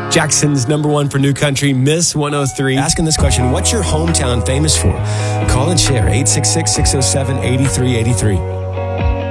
Jackson's number one for New Country, Miss 103. Asking this question, what's your hometown famous for? Call and share, 866-607-8383.